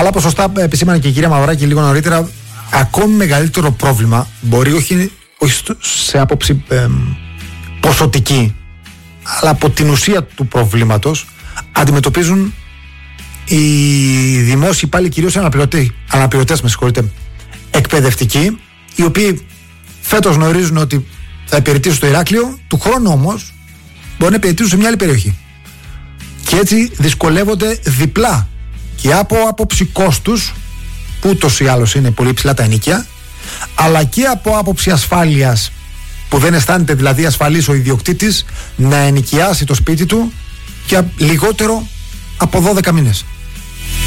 άλλα ποσοστά επισήμανε και η κυρία Μαυράκη λίγο νωρίτερα. Ακόμη μεγαλύτερο πρόβλημα, μπορεί όχι σε άποψη ποσοτική, αλλά από την ουσία του προβλήματος, αντιμετωπίζουν οι δημόσιοι υπάλληλοι, κυρίως αναπληρωτές, εκπαιδευτικοί, οι οποίοι φέτος γνωρίζουν ότι θα υπηρετήσουν στο Ηράκλειο, του χρόνου όμως μπορεί να υπηρετήσουν σε μια άλλη περιοχή. Και έτσι δυσκολεύονται διπλά, και από άποψη κόστους, που ούτως ή άλλως είναι πολύ ψηλά τα ενοίκια, αλλά και από άποψη ασφάλειας, που δεν αισθάνεται δηλαδή ασφαλής ο ιδιοκτήτης να ενοικιάσει το σπίτι του για λιγότερο από 12 μήνες.